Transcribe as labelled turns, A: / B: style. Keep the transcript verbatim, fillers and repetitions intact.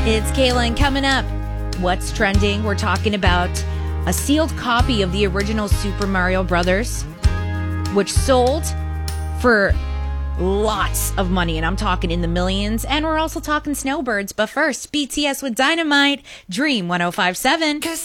A: It's Kaylin coming up. What's trending? We're talking about a sealed copy of the original Super Mario Brothers, which sold for lots of money, and I'm talking in the millions. And we're also talking snowbirds. But first, B T S with Dynamite, Dream one oh five point seven.